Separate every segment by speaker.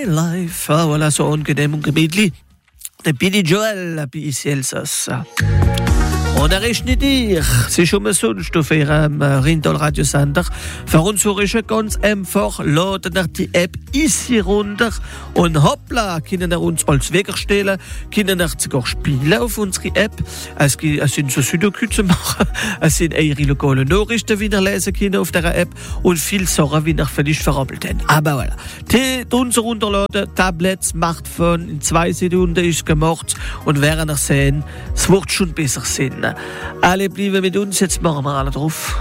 Speaker 1: Life. Ah, voilà, so angenehm und gemütlich. Der Billy Joel bei ici Elsass. Und nicht dir, es ist sonst auf Ihrem Rindal-Radiosender. Für uns ist es ganz einfach, laden wir die App ici runter und hoppla, können wir uns als Weger stellen, können wir sogar spielen auf unsere App. Es sind so Sudoku zu machen, es sind ihre lokalen Nachrichten, wie ihr lesen können auf dieser App und viele Sachen, wie ihr vielleicht verrappelt habt. Aber voilà. Unser runterladen, Tablet, Smartphone, in 2 Sekunden ist es gemacht und werden wir sehen, es wird schon besser sein. Alle bleiben mit uns, jetzt machen wir alle drauf.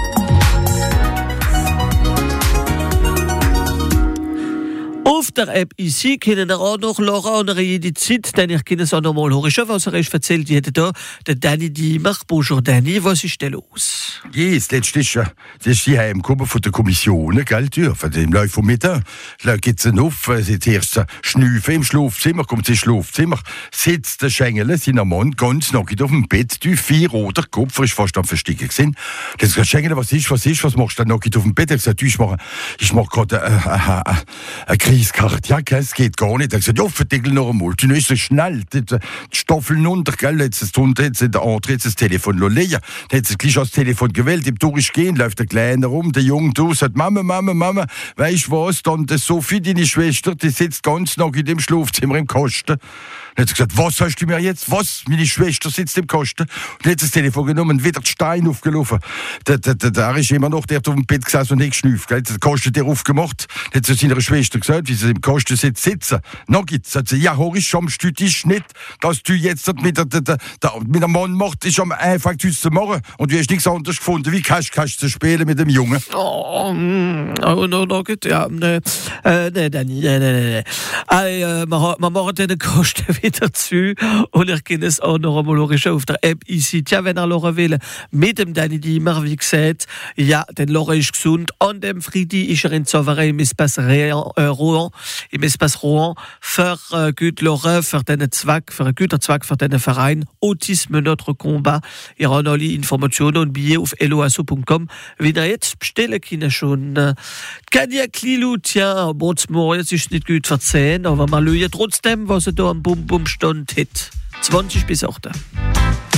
Speaker 1: Auf der App ici können wir auch noch hören, jede Zeit, denn ich kann es auch noch mal hören, was ist erzählt jeder da. Der Danny Diemer. Bonjour Danny, was ist denn los?
Speaker 2: Ja, das letzte ist die Heimkommen von der Kommission, gell, von dem Lauf vom Mittag. Da geht's auf, sie zuerst schnüffeln im Schlafzimmer, kommt sie ins Schlafzimmer, sitzt der Schengel, seiner Mann, ganz nackig auf dem Bett, die 4 roter Kopf, ist fast am Verstecken gewesen. Das gesagt, Schengel, was machst du da nackig auf dem Bett? Ich gesagt, ich mach gerade eine Kriskarte, ja, es geht gar nicht. Er hat gesagt, ja, verdeckel noch einmal. Du ist so schnell, die Stoffeln unter, gell, jetzt ist drunter, jetzt in der Andre, jetzt das Telefon leer. Dann hat sie gleich das Telefon gewählt, im Durchgehen, läuft der Kleine rum, der Junge du, sagt, Mama, weißt du was, dann die Sophie, deine Schwester, die sitzt ganz nackig im Schlafzimmer im Kasten. Dann hat sie gesagt, was hast du mir jetzt? Was? Meine Schwester sitzt im Kasten. Und dann hat sie das Telefon genommen, wieder den Stein aufgelaufen. Der ist immer noch, der hat auf dem Bett gesessen und nicht geschnüffelt. Dann hat sie den Kasten der aufgemacht. Dann hat sie seiner Schwester gesagt, wie sie im Kasten sitzen. Nagit, sagt sie, ja, horisch, am Stück ist nicht, dass du jetzt mit der Mann macht, ist am einfachsten zu machen. Und du hast nichts anderes gefunden, wie kannst du spielen mit dem Jungen.
Speaker 1: Nagit, ja, nee, Danny, nee. Wir machen den Kasten wieder zu und ich kann es auch noch einmal auf der App ici. Tja, wenn hören will, mit dem Danny Diemer, wie gesagt, ja, den Laura ist gesund. An dem Freitag ist in Sauverei im Espace Rouen, für gut Laura, für den Zweck, für einen guten Zweck, für den Verein Autisme Notre Combat. Ihr habt alle Informationen und Billets auf eloasso.com. Wenn ihr jetzt bestellen könnt schon. Kanja Klilu, tja, jetzt ist es nicht gut verzeihen, aber wir schauen trotzdem, was er da am Bum-Bum-Stand hat. 20 bis 8.